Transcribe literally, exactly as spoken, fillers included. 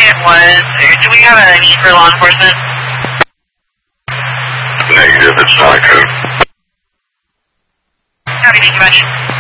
it was. Do we have a need for law enforcement? Negative, it's not code. Copy, thank you much.